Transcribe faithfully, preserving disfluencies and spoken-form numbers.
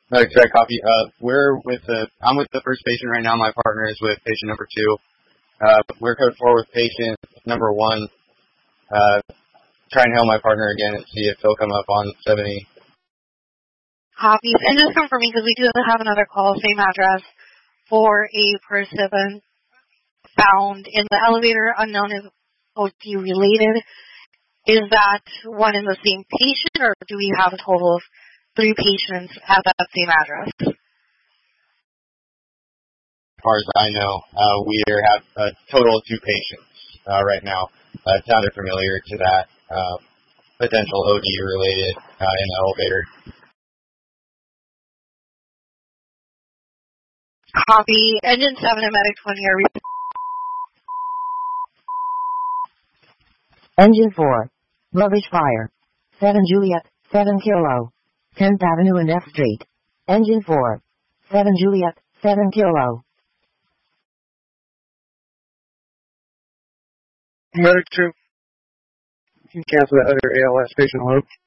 Okay, copy. Uh, we're with the, I'm with the first patient right now. My partner is with patient number two. Uh, we're code four with patient number one. Uh, try and hail my partner again and see if he'll come up on seventy. Copies. And just confirming, because we do have another call, same address, for a person found in the elevator, unknown as O T related. Is that one in the same patient, or do we have a total of three patients at that same address? As far as I know, uh, we have a total of two patients uh, right now. Uh, it sounded familiar to that uh, potential O D related uh, in the elevator. Copy. Engine seven and Medic twenty are re- Engine four. Rubbish fire. seven Juliet, seven Kilo. tenth Avenue and F Street. Engine four. seven Juliet, seven Kilo. Medic two. You can cancel that other A L S patient load.